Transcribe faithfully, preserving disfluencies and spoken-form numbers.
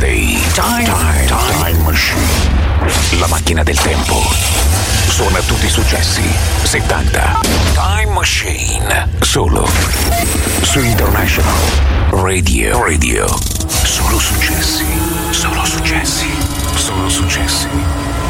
Friday. Time, time, time Machine. La macchina del tempo. Suona tutti i successi settanta. Time Machine. Solo su International Radio. Radio.